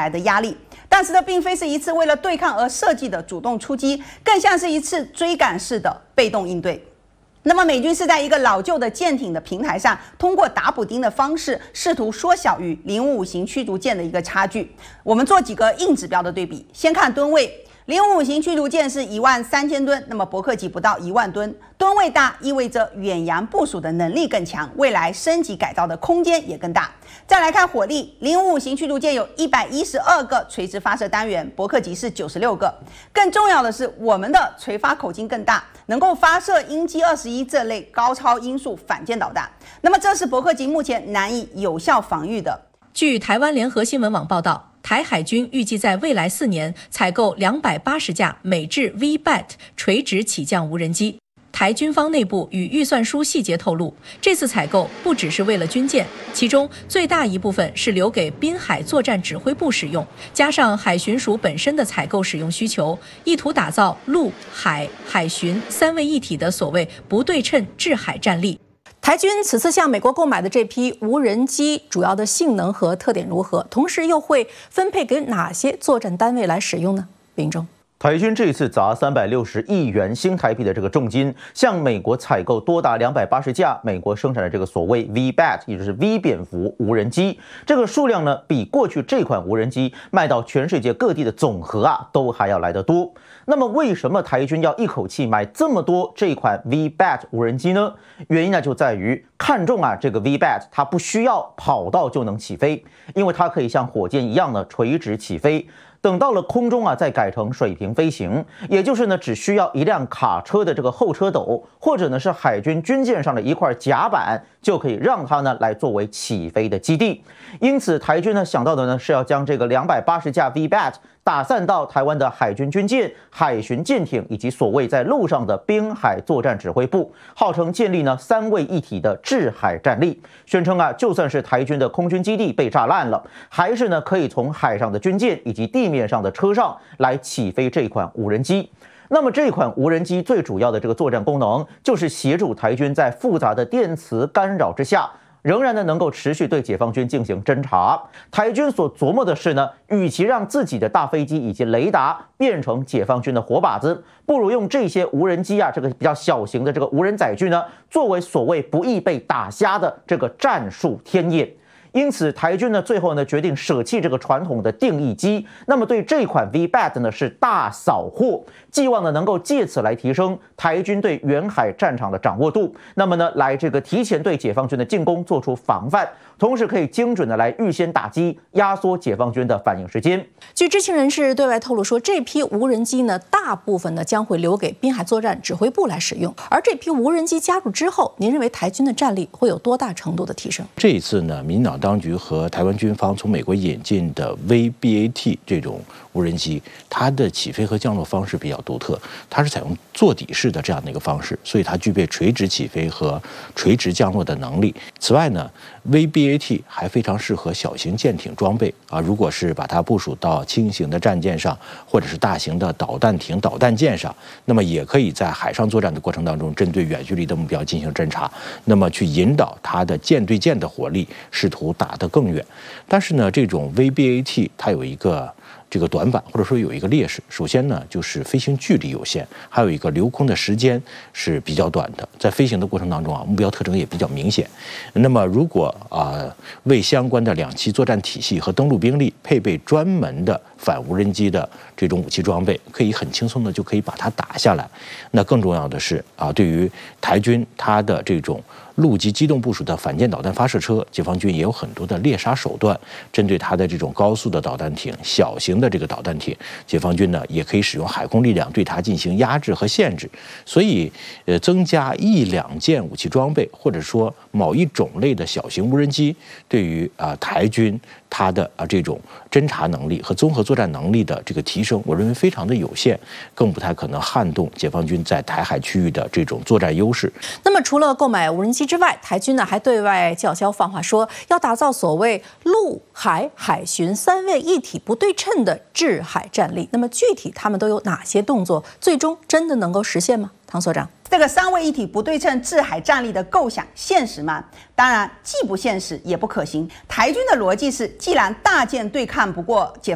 来的压力。但是这并非是一次为了对抗而设计的主动出击，更像是一次追赶式的被动应对。那么美军是在一个老旧的舰艇的平台上，通过打补丁的方式，试图缩小与055型驱逐舰的一个差距。我们做几个硬指标的对比，先看吨位。055型驱逐舰是13000吨，那么伯克级不到1万吨，吨位大意味着远洋部署的能力更强，未来升级改造的空间也更大。再来看火力，055型驱逐舰有112个垂直发射单元，伯克级是96个。更重要的是，我们的垂发口径更大，能够发射鹰击21这类高超音速反舰导弹。那么这是伯克级目前难以有效防御的。 据台湾联合新闻网报道，台海军预计在未来4年采购280架美制 V-BAT 垂直起降无人机。台军方内部与预算书细节透露，这次采购不只是为了军舰，其中最大一部分是留给滨海作战指挥部使用，加上海巡署本身的采购使用需求，意图打造陆海海巡3位一体的所谓不对称制海战力。台军此次向美国购买的这批无人机主要的性能和特点如何？同时又会分配给哪些作战单位来使用呢？林中。 台军这一次砸360亿元新台币的这个重金，向美国采购多达280架美国生产的这个所谓 V-BAT， 也就是 V 蝙蝠无人机。这个数量呢，比过去这款无人机卖到全世界各地的总和都还要来得多。那么为什么台军要一口气买这么多这款 V-BAT 无人机呢？原因呢就在于看中这个 V-BAT， 它不需要跑道就能起飞，因为它可以像火箭一样呢垂直起飞。等到了空中再改成水平飞行，也就是呢只需要一辆卡车的这个后车斗，或者呢是海军军舰上的一块甲板，就可以让它呢来作为起飞的基地。因此台军呢想到的呢是要将这个280架 V-BAT 打散到台湾的海军军舰、海巡舰艇以及所谓在陆上的滨海作战指挥部，号称建立呢3位一体的制海战力。宣称就算是台军的空军基地被炸烂了，还是呢可以从海上的军舰以及地面上的车上来起飞这款无人机。那么这款无人机最主要的这个作战功能，就是协助台军在复杂的电磁干扰之下，仍然呢能够持续对解放军进行侦察。台军所琢磨的是呢，与其让自己的大飞机以及雷达变成解放军的活靶子，不如用这些无人机这个比较小型的这个无人载具呢，作为所谓不易被打瞎的这个战术天眼。因此，台军呢最后呢决定舍弃这个传统的定翼机，那么对这款 V-BAT 呢是大扫货，寄望呢能够借此来提升台军对远海战场的掌握度，那么呢来这个提前对解放军的进攻做出防范，同时可以精准的来预先打击，压缩解放军的反应时间。 据知情人士对外透露说，这批无人机呢大部分呢将会留给滨海作战指挥部来使用，而这批无人机加入之后，您认为台军的战力会有多大程度的提升？ 这一次呢，民进党当局和台湾军方从美国引进的 V-BAT 这种无人机，它的起飞和降落方式比较独特，它是采用座底式的这样的一个方式，所以它具备垂直起飞和垂直降落的能力。此外呢， V-BAT 还非常适合小型舰艇装备如果是把它部署到轻型的战舰上，或者是大型的导弹艇、导弹舰上，那么也可以在海上作战的过程当中，针对远距离的目标进行侦察，那么去引导它的舰对舰的火力，试图打得更远。但是呢，这种 V-BAT 它有一个这个短板，或者说有一个劣势。首先呢，就是飞行距离有限，还有一个留空的时间是比较短的，在飞行的过程当中目标特征也比较明显。那么如果为相关的2栖作战体系和登陆兵力配备专门的反无人机的这种武器装备，可以很轻松的就可以把它打下来。那更重要的是对于台军它的这种陆基机动部署的反舰导弹发射车，解放军也有很多的猎杀手段，针对它的这种高速的导弹艇、小型的这个导弹艇，解放军呢也可以使用海空力量对它进行压制和限制。所以增加1、2件武器装备，或者说某一种类的小型无人机，对于台军它的这种侦察能力和综合作战能力的这个提升，我认为非常的有限，更不太可能撼动解放军在台海区域的这种作战优势。 那么除了购买无人机之外，台军呢还对外叫嚣放话说，要打造所谓陆海海巡3位一体不对称的制海战力。那么具体他们都有哪些动作，最终真的能够实现吗？唐所长， 这个3位一体不对称制海战力的构想现实吗？当然，既不现实也不可行。台军的逻辑是，既然大舰对抗不过解